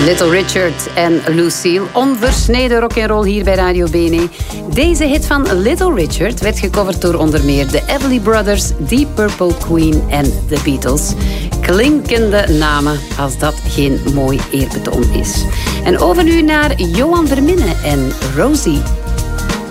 Little Richard en Lucille. Onversneden rock'n'roll hier bij Radio BNE. Deze hit van Little Richard werd gecoverd door onder meer de Everly Brothers, Deep Purple, Queen en The Beatles. Klinkende namen, als dat geen mooi eerbetoon is. En over nu naar Johan Verminnen en Rosie.